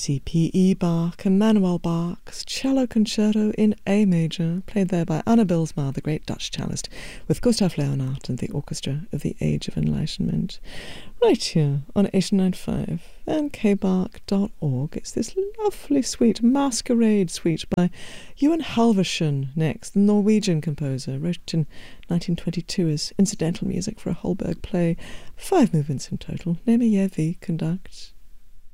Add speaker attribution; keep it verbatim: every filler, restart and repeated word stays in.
Speaker 1: C P E Bach, Emanuel Bach's Cello Concerto in A major, played there by Anna Bilsma, the great Dutch cellist, with Gustav Leonhardt and the Orchestra of the Age of Enlightenment. Right here on eighty-nine point five and k bark dot org. It's this lovely suite, Masquerade Suite by Johan Halvorsen next, the Norwegian composer, wrote it in nineteen twenty-two as incidental music for a Holberg play. Five movements in total. Neme Jevi conducts.